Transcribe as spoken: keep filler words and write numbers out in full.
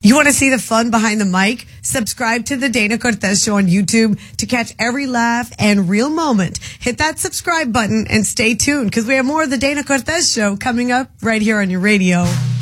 You want to see the fun behind the mic? Subscribe to the Dana Cortez Show on YouTube to catch every laugh and real moment. Hit that subscribe button and stay tuned because we have more of the Dana Cortez Show coming up right here on your radio.